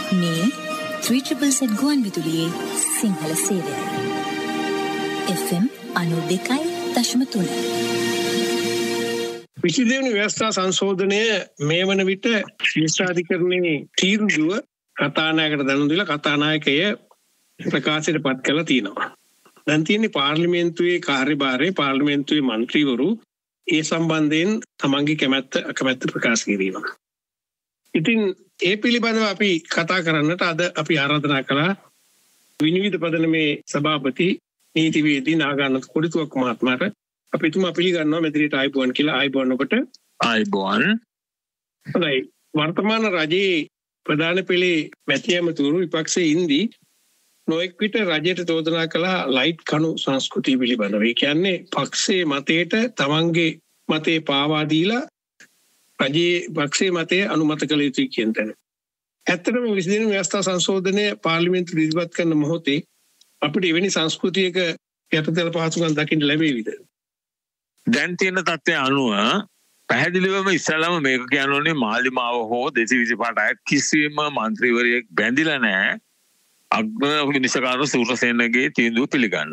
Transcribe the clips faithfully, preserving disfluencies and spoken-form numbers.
මේ three triple Z ගුවන් විදුලියේ සිංහල සේවය. F M ninety two point three. විශේෂයෙන් ව්‍යවස්ථා සංශෝධනය මේ වන විට ශිෂ්ටාධිකරණයේ තීන්දුව කතානායකට දැනුම් දීලා කතානායකය ප්‍රකාශයට පත් කළා තියෙනවා. දැන් තියෙන්නේ පාර්ලිමේන්තුවේ කාර්යභාරයේ පාර්ලිමේන්තුවේ മന്ത്രിවරු ඒ සම්බන්ධයෙන් තමන්ගේ කැමැත්ත අකමැත්ත ප්‍රකාශ කිරීම. ඉතින් ඒ පිළිබඳව අපි කතා කරන්නට අද අපි ආරාධනා කළා විනිවිද පදනමේ සභාපති නීතිවේදී නාගානන්ද කොඩිතුවක්ක මහත්මයාට. අපි තුමා පිළිගන්නවා මෙදිරියට ආයිබෝන් කියලා. ආයිබෝන් ඔබට. ආයිබෝන්. හොඳයි. වර්තමාන රජයේ ප්‍රධාන පෙළේ මැති ඇමතිවරු විපක්ෂයේ ඉඳී නොඑක් විට රජයට චෝදනා කළ ලයිට් කණු සංස්කෘතිය පිළිබඳව. ඒ කියන්නේ පක්ෂයේ මතයට තමන්ගේ මතේ පාවා දීලා රජයේ පක්ෂයේ මතය අනුමත කළ යුතුයි කියන තැන. ඇත්තටම විශේෂයෙන් ව්‍යවස්ථා සංශෝධනය පාර්ලිමේන්තු ඉදිරිපත් කරන මොහොතේ අපිට එවැනි සංස්කෘතියක යටතල පහසුකම් දකින්න ලැබෙවිද? දැන් තියෙන තත්ත්වය අනුව පැහැදිලිවම ඉස්සෙල්ලාම මේක කියන්නේ මාලිමාව හෝ දෙසිය විසිපහ අය කිසිම മന്ത്രിවරයෙක් බැඳිලා නැහැ අග්‍ර විනිශ්චයකාර සූරසේනගේ තීන්දුව පිළිගන්න.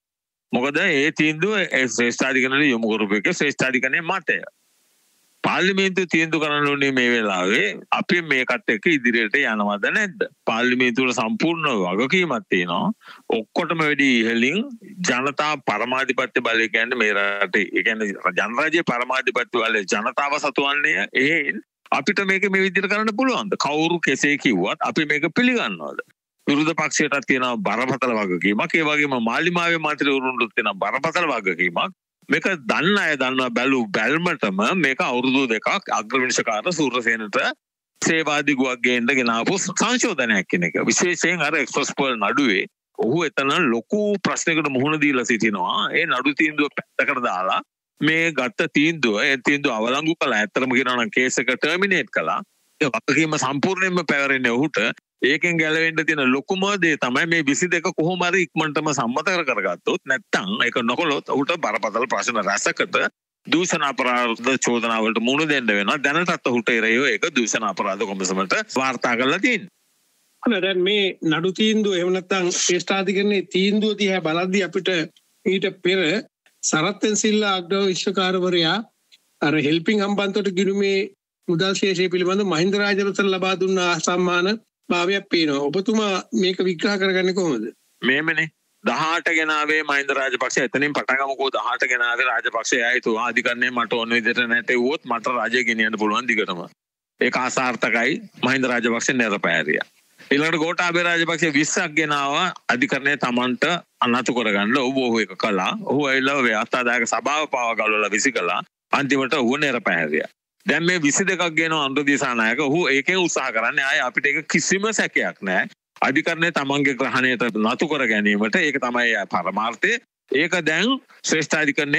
මොකද ඒ තීන්දුව ශ්‍රේෂ්ඨාධිකරණයට යොමු කරපු එක ශ්‍රේෂ්ඨාධිකරණයේ මතය. පාර්ලිමේන්තුව තීන්දුව කරන්න ඕනේ මේ වෙලාවේ අපි මේකත් එක්ක ඉදිරියට යනවද නැද්ද? පාර්ලිමේන්තුවට සම්පූර්ණ වගකීමක් තියෙනවා. ඔක්කොටම වැඩි ඉහළින් ජනතා පරමාධිපත්‍ය බලය කියන්නේ මේ රටේ. ඒ කියන්නේ ජනරාජ්‍ය පරමාධිපත්‍ය බලය ජනතාව සතුවන්නේ. ඒ අපිට මේක මේ විදිහට කරන්න පුළුවන්ද? කවුරු කෙසේ කිව්වත් අපි මේක පිළිගන්නවද? විරුද්ධ පක්ෂයටත් තියෙනවා බරපතල වගකීමක්. ඒ වගේම මාලිමාවේ මන්ත්‍රීවරුන්ට තියෙනවා බරපතල වගකීමක්. මේක දන්න අය දන්නවා බැලු බැල්මටම මේක අවුරුදු දෙකක් අග්‍රවිනිශ්චයකාර සූරසේනට සේවාදිගුවක් ගේන්න ගෙනාපු සංශෝධනයක් කියන එක. විශේෂයෙන් අර එක්ස්ප්‍රස් පර්ල් නඩුවේ ඔහු එතන ලොකු ප්‍රශ්නයකට මුහුණ දීලා සිටිනවා. ඒ නඩු තීන්දුව පැත්තකට දාලා මේ ගත්ත තීන්දුව ඒ තීන්දුව අවලංගු කළා. ඇත්තටම කියනවා නම් කේස් එක ටර්මිනේට් කළා. ඒ වගකීම සම්පූර්ණයෙන්ම පැවරෙන්නේ ඔහුට. ඒකෙන් ගැලවෙන්න තියෙන ලොකුම දේ තමයි මේ විසි දෙක කොහොම හරි ඉක්මනටම සම්මත කරගත්තොත් නැත්නම් ඒක නොකළොත් ඔහුට බරපතල ප්‍රශ්න රැසකට දූෂණ අපරාධ චෝදනා වලට මුහුණ දෙන්න වෙනවා. දැනටත් ඔහුට එරෙහිව ඒක දූෂණ අපරාධ කොමිසමට වාර්තා කරලා තියෙනවා. අනේ දැන් මේ නඩු තීන්දුව එහෙම නැත්නම් ශ්‍රේෂ්ඨාධිකරණයේ තීන්දුව දිහා බලද්දී අපිට ඊට පෙර සරත්ෙන් සිල්ලා අග්‍ර විශ්වකාරවරයා අර හෙල්පින් හම්බන්තොට ගිණුමේ මුදල් ශේෂය පිළිබඳව මහින්ද රාජපක්ෂට ලබා දුන්න සම්මාන භාවයක් පේනවා. ඔබතුමා මේක විග්‍රහ කරගන්නේ කොහොමද? මේමනේ දහඅට ගෙනාවේ මහින්ද රාජපක්ෂ. එතනින් පටන් ගමුකෝ. දහඅට ගෙනාවේ රාජපක්ෂ එයායිතු ආධිකරණය මට ඕන විදිහට නැටෙව්වොත් මට රාජ්‍ය ගෙනියන්න පුළුවන් දිගටම. ඒක අසාර්ථකයි. මහින්ද රාජපක්ෂ නිරපෑරියා. ඊළඟට ගෝඨාභය රාජපක්ෂ විස්සක් ගෙනාවා අධිකරණය Tamanට අනතු කරගන්න. ඔහු ඔහු එක කළා. ඔහු ඇවිල්ලා ව්‍යවස්ථාදායක සභාව පාව ගලවලා විසි කළා. අන්තිමට ඔහු නිරපෑරියා. දැන් මේ විසි දෙකක් ගෙනව අනුර දිසානායක. ඔහු ඒකෙන් උත්සාහ කරන්නේ ආයේ අපිට ඒක කිසිම සැකයක් නැහැ. අධිකරණය තමන්ගේ ග්‍රහණයට නතු කර ගැනීමට ඒක තමයි පරමාර්ථය. ඒක දැන් ශ්‍රේෂ්ඨාධිකරණය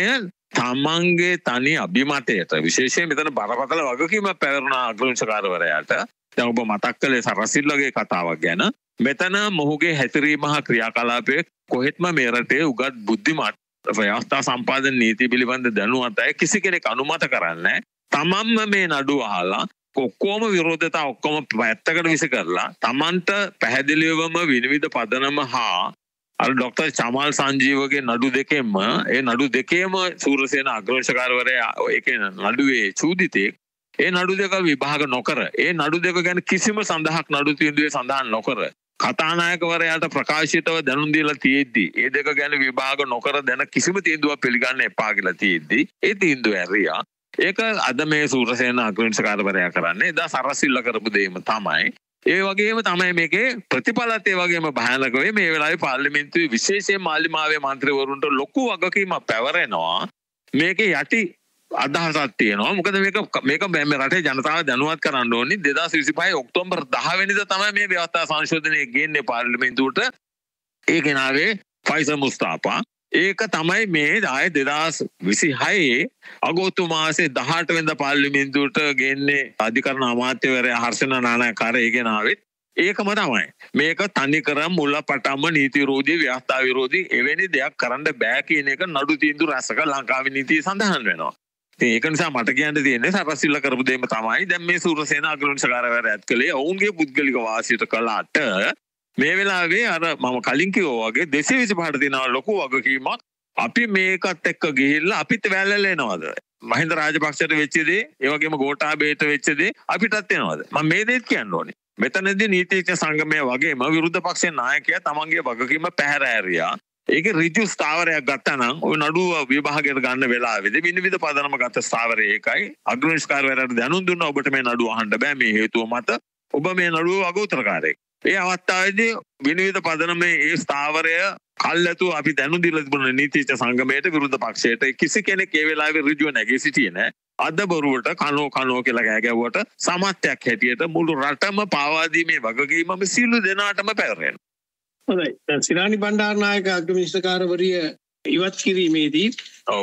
තමන්ගේ තනි අභිමතයට විශේෂයෙන් මෙතන බරපතල වගකීමක් පැවරුණ අග්‍රවිනිශ්චයකාරවරයාට දැන් ඔබ මතක් කළේ සරසිල්ලගේ කතාවක් ගැන. මෙතන මොහුගේ හැසිරීම හා ක්‍රියාකලාපයේ කොහෙත්ම මේ රටේ උගත් බුද්ධිමත් ව්‍යවස්ථා සම්පාදන නීති පිළිබඳ දැනුවත් අය කිසි කෙනෙක් අනුමත කරන්නේ තමන්ම මේ නඩුව අහලා ඔක්කොම විරෝධතා ඔක්කොම පැත්තකට විසි කරලා තමන්ට පැහැදිලිවම විනිවිද පදනම හා අර ડોક્ટર චමල් සංජීවගේ නඩු දෙකෙන්ම ඒ නඩු දෙකේම සූරසේන අග්‍රවිනිශ්චයකාරවරයා ඒකේ නඩුවේ චූදිතේ ඒ නඩු දෙක විභාග නොකර ඒ නඩු දෙක ගැන කිසිම සඳහක් නඩු තීන්දුවේ සඳහන් නොකර කතානායකවරයාට ප්‍රකාශිතව දැනුම් දීලා තියෙද්දි ඒ දෙක ගැන විභාග නොකර දැන කිසිම තීන්දුවක් පිළිගන්න එපා කියලා තියෙද්දි ඒ තීන්දුව ඇරියා. ඒක අද මේ සූරසේන අග්‍රවිනිශ්චයකාරවරයා කරන්නේ එදා සරසිල්ල කරපු දෙයම තමයි. ඒ වගේම තමයි මේකේ ප්‍රතිඵලත් ඒ වගේම භයානක වෙයි. මේ වෙලාවේ පාර්ලිමේන්තුවේ විශේෂයෙන් මාලිමාවේ මන්ත්‍රීවරුන්ට ලොකු වගකීමක් පැවරෙනවා. මේකේ යටි අදහසක් තියෙනවා. මොකද මේක මේක මේ රටේ ජනතාව දැනුවත් කරන්න ඕනේ. දෙදාස් විසිපහ ඔක්තෝබර් දහ වෙනිදා තමයි මේ ව්‍යවස්ථා සංශෝධනය ගෙන්නේ පාර්ලිමේන්තුවට. ඒ කෙනාවේ ෆයිසල් මුස්තාෆා ඒක තමයි මේ ආයේ දෙදාස් විසිහයේ අගෝස්තු මාසේ දහඅට වෙනිදා පාර්ලිමේන්තුවට ගෙන්නේ අධිකරණ අමාත්‍යවරයා හර්ෂණ නානායකාර ඒ ගෙනාවෙත් ඒකම තමයි. මේක තනිකර මුලපටම නීති විරෝධී ව්‍යවස්ථා විරෝධී එවැනි දෙයක් කරන්න බෑ කියන එක නඩු තීන්දුව රැසක ලංකාවේ නීතිය සඳහන් වෙනවා. ඉතින් ඒක නිසා මට කියන්න තියෙන්නේ සරසිල්ල කරපු දෙයම තමයි දැන් මේ සූරසේන අග්‍රවංශකාරවරයාත් කළේ ඔවුන්ගේ පුද්ගලික වාසියට කළාට මේ වෙලාවේ අර මම කලින් කිව්වා වගේ දෙසිය විසිපහට තියෙන ලොකු වගකීමක් අපි මේකත් එක්ක ගිහිල්ලා අපිත් වැළලෙනවද මහින්ද රාජපක්ෂට වෙච්ච දේ ඒ වගේම ගෝඨාභයට වෙච්ච දේ අපිටත් එනවද මම මේ දේත් කියන්න ඕනේ මෙතනදී නීතිඥ සංගමය වගේම විරුද්ධ පක්ෂයේ නායකයා තමන්ගේ වගකීම පැහැර ඇරියා ඒක ඍජු ස්ථාවරයක් ගත්තා නම් ඔය නඩුව විභාගයට ගන්න වෙලාවේදී විනිවිද පදනම ගත ස්ථාවරය ඒකයි අග්‍රවංශකාරවරයාට දැනුම් දුන්නා ඔබට මේ නඩුව අහන්න බෑ මේ හේතුව මත ඔබ මේ නඩුව අගෞතරකාරයෙක් ඒ අවස්ථාවේදී විනිවිද පදනමේ ඒ ස්ථාවරය කල්ැතු අපි දැනුම් දීලා තිබුණ නීතිඥ සංගමයට විරුද්ධ පක්ෂයට කිසි කෙනෙක් ඒ වෙලාවේ ඍජුව නැගී සිටියේ නැහැ අද බරුවට කනෝ කනෝ කියලා ගෑ ගැව්වට සමත්යක් හැටියට මුළු රටම පාවා දීමේ වගකීමම සියලු දෙනාටම පැවරෙනවා හොඳයි දැන් සිරානි බණ්ඩාරනායක අග්‍රමිනිස්ත්‍රකාරවරිය ඉවත් කිරීමේදී ඔව්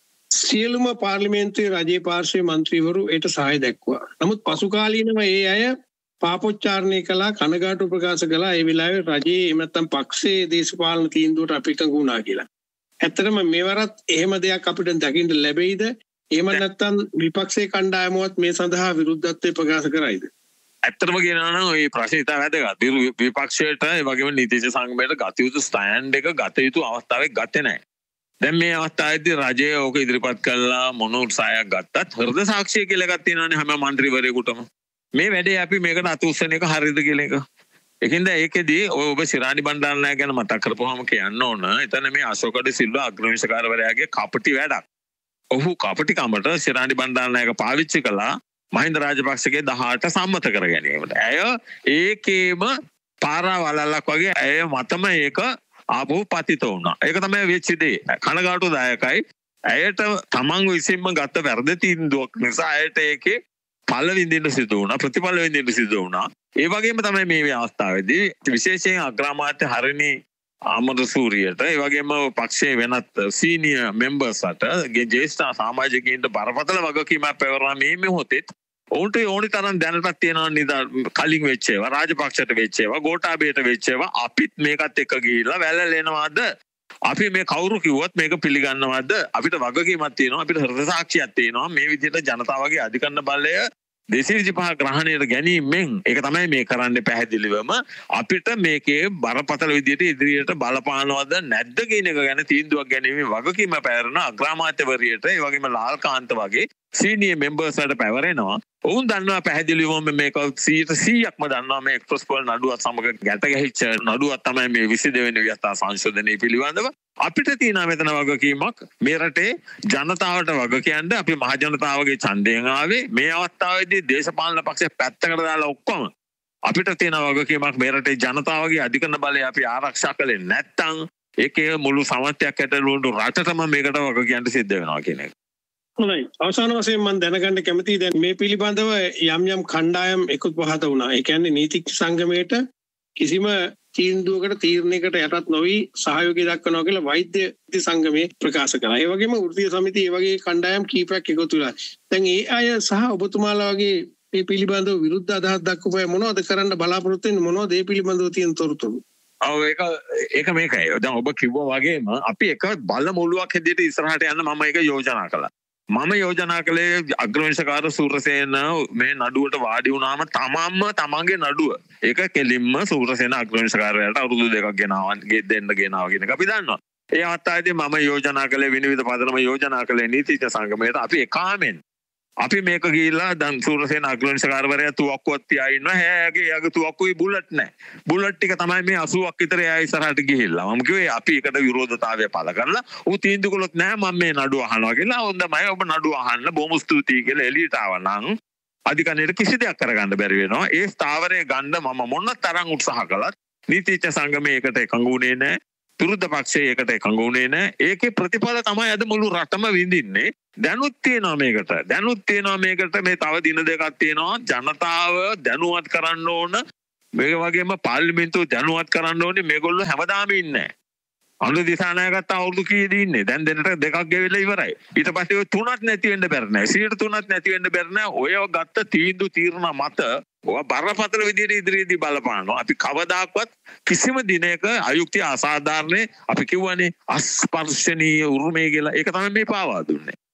සියලුම පාර්ලිමේන්තුවේ රජයේ පාර්ශ්වයේ മന്ത്രിවරු ඒට සහාය දැක්වුවා. නමුත් පසු කාලීනව ඒ අය පාපොච්චාරණය කළා කනගාටු ප්‍රකාශ කළා ඒ වෙලාවේ රජයේ එහෙම නැත්නම් පක්ෂයේ දේශපාලන තීන්දුවට අපිටඟු වුණා කියලා. ඇත්තටම මේවරත් එහෙම දෙයක් අපිට දකින්න ලැබෙයිද? එහෙම නැත්නම් විපක්ෂයේ කණ්ඩායමවත් මේ සඳහා විරුද්ධත්වය ප්‍රකාශ කරයිද? ඇත්තටම කියනවා නම් මේ ප්‍රශ්නේ ඉතා වැදගත්. විපක්ෂයට ඒ වගේම නීතිඥ සංගමයට ගත යුතු ස්ටෑන්ඩ් එක ගත යුතු අවස්ථාවේ ගත්තේ නැහැ. දැන් මේ අවස්ථාවේදී රජය ඕක ඉදිරිපත් කළා මොන උත්සාහයක් ගත්තත් හෘද සාක්ෂිය කියලා එකක් තියෙනවානේ හැම മന്ത്രിවරයෙකුටම. මේ වැඩේ අපි මේකට අත උස්සන එක හරියද කියලා එක. ඒකින්ද ඒකෙදී ඔබ සිරානි බණ්ඩාරනායක ගැන මතක් කරපුවාම කියන්න ඕන. එතන මේ අශෝකඩ සිල්වා අග්‍රවංශකාරවරයාගේ කපටි වැඩක්. ඔහු කපටිකමට සිරානි බණ්ඩාරනායක පාවිච්චි කළා මහින්ද රාජපක්ෂගේ දහඅට සම්මත කර ගැනීමට. ඇය ඒකේම පාරා වලල්ලක් වගේ ඇය මතම ඒක ආපහු පතිත වුණා. ඒක තමයි වෙච්ච දේ. කනගාටුදායකයි. ඇයට තමන් විසින්ම ගත්ත වැරදි තීන්දුවක් නිසා ඇයට ඒකේ ඵල විඳින්න සිදු වුණා. ප්‍රතිඵල විඳින්න සිදු වුණා. ඒ වගේම තමයි මේ අවස්ථාවේදී විශේෂයෙන් අග්‍රාමාත්‍ය හරිනි අමරසූරියට ඒ වගේම පක්ෂයේ වෙනත් සීනියර් මෙම්බර්ස්ට ජේෂ්ඨ සමාජිකයින්ට බරපතල වගකීමක් පැවරලා මේ මොහොතේ ඔවුන්ට ඕනි තරම් දැනටත් තියෙනවා නේද කලින් වෙච්ච ඒවා රාජපක්ෂට වෙච්ච ඒවා ගෝඨාභයට වෙච්ච ඒවා අපිත් මේකත් එක්ක ගිහිල්ලා වැළලෙනවාද අපි මේ කවුරු කිව්වත් මේක පිළිගන්නවද අපිට වගකීමක් තියෙනවා අපිට හෘද සාක්ෂියක් තියෙනවා මේ විදිහට ජනතාවගේ අධිකරණ බලය දෙසිය විසිපහ ග්‍රහණයට ගැනීමෙන් ඒක තමයි මේ කරන්නේ පැහැදිලිවම අපිට මේකේ බරපතල විදිහට ඉදිරියට බලපානවද නැද්ද කියන එක ගැන තීන්දුවක් ගැනීමේ වගකීම පැවරෙන අග්‍රාමාත්‍යවරියට ඒ වගේම ලාල්කාන්ත වගේ සීනියර් මෙම්බර්ස්ලාට පැවරෙනවා. ඔවුන් දන්නවා පැහැදිලිවම මේක සීයට සීයක්ම දන්නවා මේ එක්ස්ප්‍රස් පෝල් නඩුවත් සමග ගැට ගැහිච්ච නඩුවක් තමයි මේ විසි දෙවෙනි ව්‍යවස්ථා සංශෝධනය පිළිබඳව. අපිට තියෙන මෙතන වගකීමක් මේ රටේ ජනතාවට වග කියන්න අපි මහ ජනතාවගේ ඡන්දයෙන් ආවේ මේ අවස්ථාවේදී දේශපාලන පක්ෂ පැත්තකට දාලා ඔක්කොම අපිට තියෙන වගකීමක් මේ රටේ ජනතාවගේ අධිකරණ බලය අපි ආරක්ෂා කළේ නැත්නම් ඒකේ මුළු සමස්තයක් ඇතුළු රටටම මේකට වග කියන්න සිද්ධ වෙනවා කියන එක. හොඳයි අවසාන වශයෙන් මම දැනගන්න කැමතියි දැන් මේ පිළිබඳව යම් යම් කණ්ඩායම් එකතු පහත වුණා. ඒ කියන්නේ නීතිඥ සංගමයට කිසිම තීන්දුවකට තීරණයකට යටත් නොවි සහයෝගය දක්වනවා කියලා වෛද්‍ය සංගමයේ ප්‍රකාශ කළා. ඒ වගේම වෘත්තීය සමිතිය ඒ වගේ කණ්ඩායම් කීපයක් එකතු වෙලා. දැන් ඒ අය සහ ඔබතුමාලා වගේ මේ පිළිබඳව විරුද්ධ අදහස් දක්වපුවා මොනවද කරන්න බලාපොරොත්තු වෙන්නේ මොනවද මේ පිළිබඳව තියෙන තොරතුරු? ඔව් ඒක ඒක මේකයි. දැන් ඔබ කිව්වා වගේම අපි එක බල මුලුවක් හැටියට ඉස්සරහට යන්න මම ඒක යෝජනා කළා. මම යෝජනා කළේ අග්‍රවංශකාර සූරසේන මේ නඩුවට වාඩි වුණාම තමන්ම තමන්ගේ නඩුව ඒක කෙලින්ම සූරසේන අග්‍රවංශකාරයාට අවුරුදු දෙකක් ගෙනාවා දෙන්න ගෙනාවා කියන එක අපි දන්නවා. ඒ අවස්ථාවේදී මම යෝජනා කළේ විනිවිද පදනම යෝජනා කළේ නීතිඥ සංගමයට අපි එකාමෙන් අපි මේක ගිහිල්ලා දැන් සූරසේන අග්‍රවංශකාරවරයා තුවක්කුවක් තියා ඉන්නවා. හැයාගේ යාගේ තුවක්කුවේ බුලට් නැහැ. බුලට් ටික තමයි මේ අසූවක් විතර එයා ඉස්සරහට ගිහිල්ලා. මම කිව්වේ අපි ඒකට විරෝධතාවය පළ කරලා ඌ තීන්දුව කළොත් නෑ මම මේ නඩුව අහනවා කියලා. හොඳයි ඔබ නඩුව අහන්න බොහොම ස්තුතියි කියලා එළියට ආවා නම් අධිකරණයට කිසි දෙයක් කරගන්න බැරි වෙනවා. ඒ ස්ථාවරය ගන්න මම මොන තරම් උත්සාහ කළත් නීතිඥ සංගමයේ ඒකට එකඟ වුණේ නෑ. විරුද්ධ පක්ෂයේ ඒකට එකඟ වුණේ නෑ. ඒකේ ප්‍රතිඵල තමයි අද මුළු රටම විඳින්නේ. දැනුත් තියෙනවා මේකට. දැනුත් තියෙනවා මේකට මේ තව දින දෙකක් තියෙනවා. ජනතාව දැනුවත් කරන්න ඕන. මේ වගේම පාර්ලිමේන්තුව දැනුවත් කරන්න ඕනේ මේගොල්ලෝ හැමදාම ඉන්නේ නැහැ. අනුර දිසානායකත් අවුරුදු කීයේදී ඉන්නේ. දැන් දෙන්නට දෙකක් ගෙවිලා ඉවරයි. ඊට පස්සේ ඔය තුනක් නැති වෙන්න බැරි නෑ. සියයට තුනක් නැති වෙන්න බැරි නෑ. ඔය ගත්ත තීන්දුව තීරණ මත ඔය බරපතල විදිහට ඉදිරියේදී බලපානවා. අපි කවදාකවත් කිසිම දිනයක අයුක්තිය අසාධාරණේ අපි කියවනේ අස්පර්ශනීය උරුමය කියලා. ඒක තමයි මේ පාවා දුන්නේ.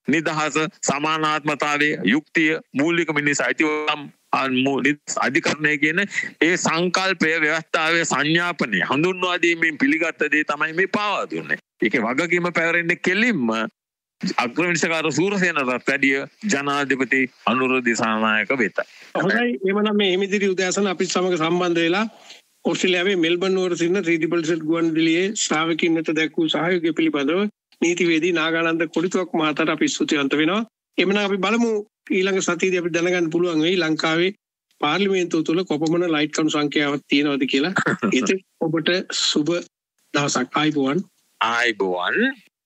නිදහස, සමානාත්මතාවය, යුක්තිය, මූලික මිනිස් අයිතිවම් අධිකරණය කියන ඒ සංකල්පය ව්‍යවස්ථාවේ සංඥාපනය හඳුන්වා දීමෙන් පිළිගත් දේ තමයි මේ පාවා දුන්නේ. ඒකේ වගකීම පැවරෙන්නේ කෙලින්ම අග්‍රවිනිශ්චයකාර සූරසේනටත් වැඩිය ජනාධිපති අනුර දිසානායක වෙත. හොඳයි, එමනම් මේ හිමිදිරි උදෑසන අපිත් සමග සම්බන්ධ වෙලා ඕස්ට්‍රේලියාවේ මෙල්බන් නුවර සිටින ත්‍රී ට්‍රිපල් සෙට් ගුවන්විදුලියේ ශ්‍රාවකීන් වෙත දැක්වූ සහයෝගය පිළිබඳව නීතිවේදී නාගානන්ද කොඩිතුවක් මහතාට අපි ස්තුතිවන්ත වෙනවා. එමනම් අපි බලමු ඊළඟ සතියේදී අපි දැනගන්න පුළුවන් වෙයි ලංකාවේ පාර්ලිමේන්තුව තුළ කොපමණ ලයිට් කණු සංඛ්‍යාවක් තියෙනවද කියලා. ඉතින් ඔබට සුබ දවසක්. ආයිබෝවන්. ආයිබෝවන්.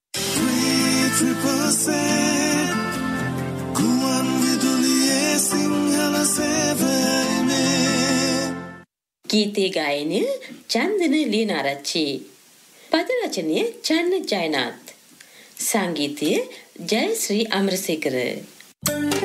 ගීතේ ගායනය චන්දන ලියනාරච්චි, පද රචනය චන්න ජයනාත්, සංගීතය ජයශ්‍රී අමරසේකර.